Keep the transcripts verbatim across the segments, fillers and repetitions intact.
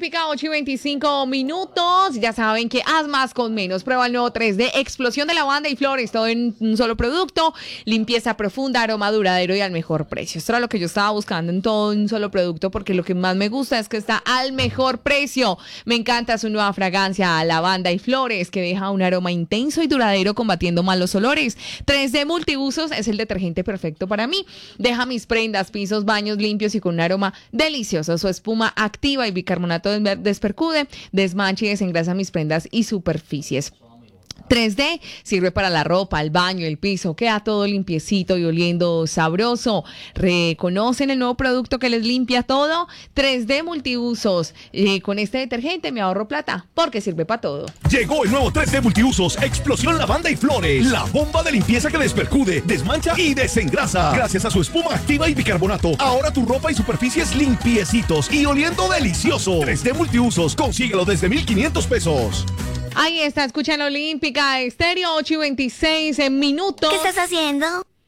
Olímpica, ocho y veinticinco minutos. Ya saben que haz más con menos. Prueba el nuevo tres D, explosión de lavanda y flores, todo en un solo producto. Limpieza profunda, aroma duradero y al mejor precio. Esto era lo que yo estaba buscando en todo un solo producto, porque lo que más me gusta es que está al mejor precio. Me encanta su nueva fragancia a lavanda y flores, que deja un aroma intenso y duradero combatiendo malos olores. tres D Multiusos es el detergente perfecto para mí. Deja mis prendas, pisos, baños limpios y con un aroma delicioso. Su espuma activa y bicarbonato de despercude, desmancha y desengrasa mis prendas y superficies. tres D sirve para la ropa, el baño, el piso, queda todo limpiecito y oliendo sabroso. ¿Reconocen el nuevo producto que les limpia todo? tres D Multiusos. Eh, con este detergente me ahorro plata porque sirve para todo. Llegó el nuevo tres D Multiusos, explosión lavanda y flores. La bomba de limpieza que despercude, desmancha y desengrasa. Gracias a su espuma activa y bicarbonato, ahora tu ropa y superficies limpiecitos y oliendo delicioso. tres D Multiusos, consíguelo desde mil quinientos pesos. Ahí está, escuchan Olímpica Estéreo, ocho y veintiséis en minutos. ¿Qué estás haciendo?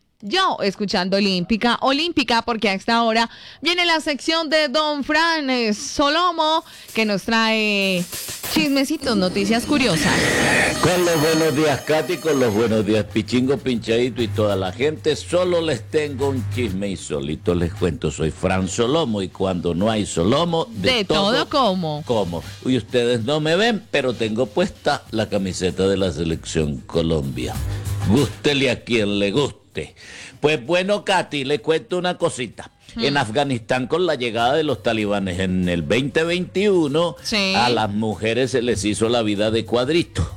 Yo escuchando Olímpica, Olímpica, porque a esta hora viene la sección de Don Fran eh, Solomo, que nos trae chismecitos, noticias curiosas. Con los buenos días, Katy, con los buenos días, Pichingo, Pinchadito y toda la gente, solo les tengo un chisme insólito, les cuento, soy Fran Solomo y cuando no hay Solomo, de, De todo, todo como. Como. Y ustedes no me ven, pero tengo puesta la camiseta de la Selección Colombia. Gústele a quien le guste. Pues bueno, Katy, le cuento una cosita. Hmm. En Afganistán, con la llegada de los talibanes en el veinte veintiuno, sí, a las mujeres se les hizo la vida de cuadrito.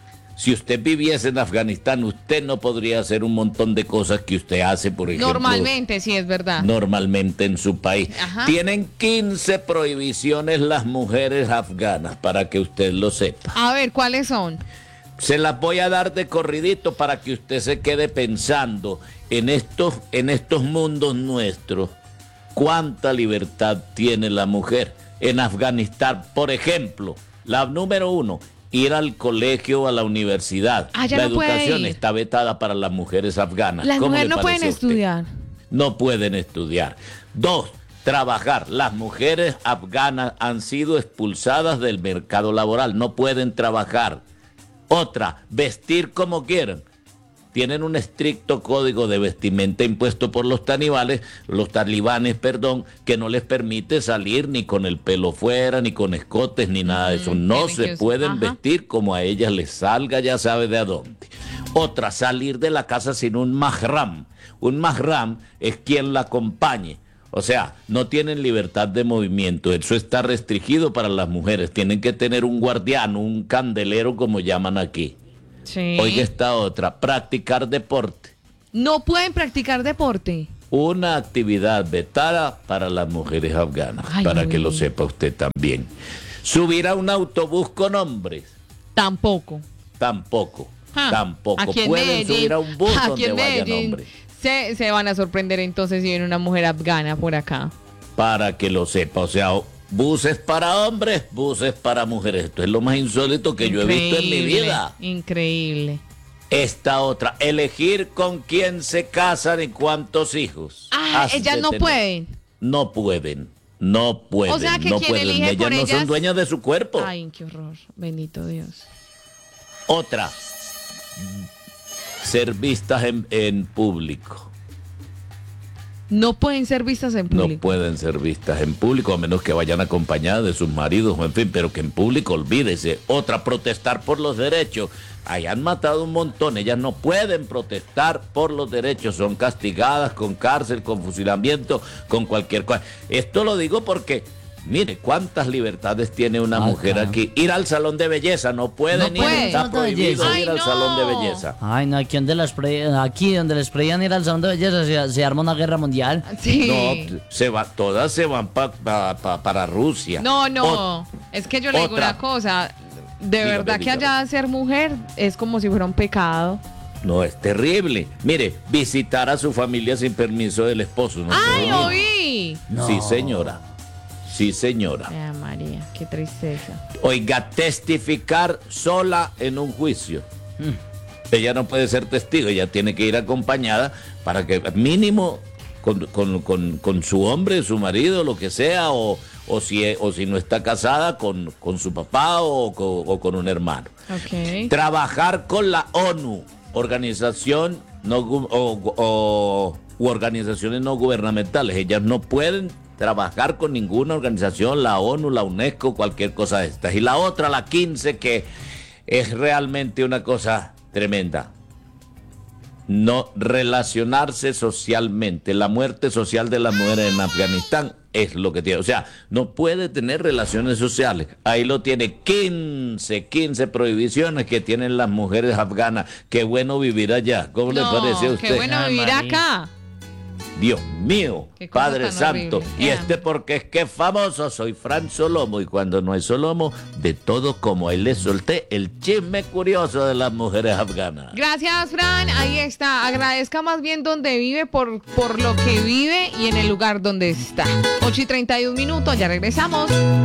Si usted viviese en Afganistán, usted no podría hacer un montón de cosas que usted hace, por ejemplo. Normalmente, sí, es verdad. Normalmente en su país. Ajá. Tienen quince prohibiciones las mujeres afganas, para que usted lo sepa. A ver, ¿cuáles son? Se las voy a dar de corridito para que usted se quede pensando en estos, en estos mundos nuestros. ¿Cuánta libertad tiene la mujer? En Afganistán, por ejemplo, la número uno, ir al colegio o a la universidad. Ah, ya la no educación puede ir. Está vetada para las mujeres afganas. Las ¿Cómo mujeres le no pueden parece a usted? estudiar. No pueden estudiar. Dos, trabajar. Las mujeres afganas han sido expulsadas del mercado laboral. No pueden trabajar. Otra, vestir como quieran. Tienen un estricto código de vestimenta impuesto por los talibanes, los talibanes, perdón, que no les permite salir ni con el pelo fuera, ni con escotes, ni nada de eso. No se pueden Ajá. vestir como a ellas les salga, ya sabe de a dónde. Otra, salir de la casa sin un mahram. Un mahram es quien la acompañe. O sea, no tienen libertad de movimiento, eso está restringido para las mujeres, tienen que tener un guardián, un candelero como llaman aquí. Sí. Oiga esta otra, practicar deporte. No pueden practicar deporte. Una actividad vetada para las mujeres afganas, Ay, para uy. que lo sepa usted también. Subir a un autobús con hombres. Tampoco. Tampoco, ah, tampoco. Pueden Medellín, subir a un bus donde vayan Medellín. hombres. Se, se van a sorprender entonces si viene una mujer afgana por acá. Para que lo sepa, o sea, buses para hombres, buses para mujeres. Esto es lo más insólito que increíble, yo he visto en mi vida. Increíble. Esta otra, elegir con quién se casan y cuántos hijos. Ah, ellas no tener. pueden. No pueden, no pueden, o sea, que no quien pueden. Elige Ellas por no ellas... son dueñas de su cuerpo. Ay, qué horror, bendito Dios. Otra, ser vistas en, en público. No pueden ser vistas en público. No pueden ser vistas en público, a menos que vayan acompañadas de sus maridos, o en fin, pero que en público, olvídese. Otra, protestar por los derechos. Ahí han matado un montón, ellas no pueden protestar por los derechos, son castigadas con cárcel, con fusilamiento, con cualquier cosa. Esto lo digo porque... Mire, cuántas libertades tiene una ah, mujer claro. aquí. Ir al salón de belleza, no pueden no ir, puede. está prohibido Ay, ir al no. salón de belleza. Ay, no, aquí donde, las pre... aquí donde les prohíban ir al salón de belleza se, se arma una guerra mundial. Sí. No, se va, todas se van pa, pa, pa, para Rusia. No, no, o, es que yo le digo otra. una cosa, de dígame, verdad dígame. que allá ser mujer es como si fuera un pecado. No, es terrible. Mire, visitar a su familia sin permiso del esposo. ¿No? ¡Ay, oí! No. Sí, señora. Sí, señora. Ay, María, qué tristeza. Oiga, testificar sola en un juicio. Mm. Ella no puede ser testigo, ella tiene que ir acompañada para que mínimo con, con, con, con su hombre, su marido, lo que sea, o, o si, o si no está casada con, con su papá o con, o con un hermano. Okay. Trabajar con la ONU, organización no, o, o u organizaciones no gubernamentales. Ellas no pueden trabajar con ninguna organización, la ONU, la UNESCO, cualquier cosa de estas. Y la otra, la quince, que es realmente una cosa tremenda. No relacionarse socialmente. La muerte social de las mujeres en Afganistán es lo que tiene. O sea, no puede tener relaciones sociales. Ahí lo tiene. quince, quince prohibiciones que tienen las mujeres afganas. Qué bueno vivir allá. ¿Cómo no, le parece a usted? Qué bueno Ah, vivir maní. acá. Dios mío, Qué cosa Padre tan Santo. horrible. Y Yeah. este porque es que es famoso, soy Fran Solomo. Y cuando no hay Solomo, de todo como ahí le solté el chisme curioso de las mujeres afganas. Gracias, Fran. Ahí está. Agradezca más bien donde vive por, por lo que vive y en el lugar donde está. ocho y treinta y un minutos, ya regresamos.